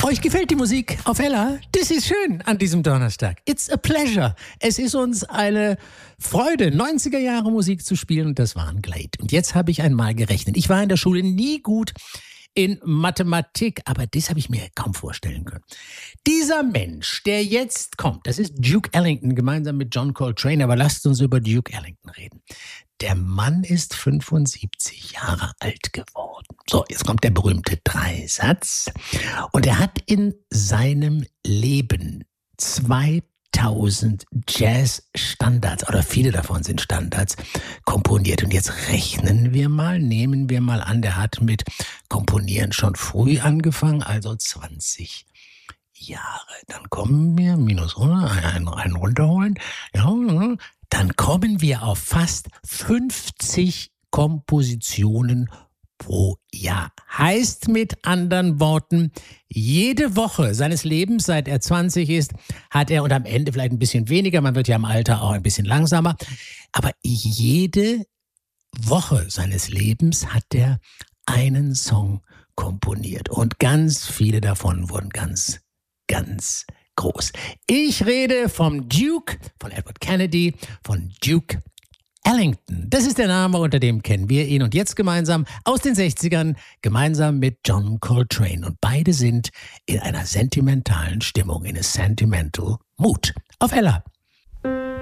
Euch gefällt die Musik auf Ella? Das ist schön an diesem Donnerstag. It's a pleasure. Es ist uns eine Freude, 90er Jahre Musik zu spielen und das war ein Glade. Und jetzt habe ich einmal gerechnet. Ich war in der Schule nie gut in Mathematik, aber das habe ich mir kaum vorstellen können. Dieser Mensch, der jetzt kommt, das ist Duke Ellington gemeinsam mit John Coltrane, aber lasst uns über Duke Ellington reden. Der Mann ist 75 Jahre alt geworden. So, jetzt kommt der berühmte Dreisatz. Und er hat in seinem Leben 2000 Jazz-Standards, oder viele davon sind Standards, komponiert. Und jetzt rechnen wir mal, nehmen wir mal an, der hat mit Komponieren schon früh angefangen, also 20 Jahre. Dann kommen wir, minus 100, einen runterholen, ja, dann kommen wir auf fast 50 Kompositionen pro Jahr. Heißt mit anderen Worten, jede Woche seines Lebens, seit er 20 ist, hat er, und am Ende vielleicht ein bisschen weniger, man wird ja im Alter auch ein bisschen langsamer, aber jede Woche seines Lebens hat er einen Song komponiert. Und ganz viele davon wurden ganz groß. Ich rede vom Duke, von Edward Kennedy, von Duke Ellington. Das ist der Name, unter dem kennen wir ihn. Und jetzt gemeinsam aus den 60ern, gemeinsam mit John Coltrane. Und beide sind in einer sentimentalen Stimmung, in a sentimental mood. Auf Ella.